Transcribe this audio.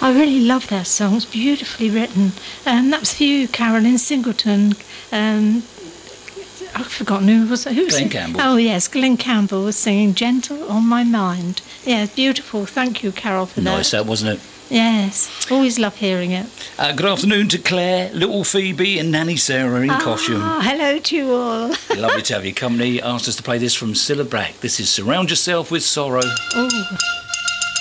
I really love that song. It's beautifully written. That was for you, Carolyn Singleton. I've forgotten who was it. Glenn Campbell. Oh, yes, Glenn Campbell was singing Gentle on My Mind. Yeah, beautiful. Thank you, Carol, for that. Nice, that, wasn't it? Yes, always love hearing it. Good afternoon to Claire, little Phoebe and Nanny Sarah in costume. Hello to you all. Lovely to have your company. Asked us to play this from Cilla Black. This is Surround Yourself with Sorrow. Oh.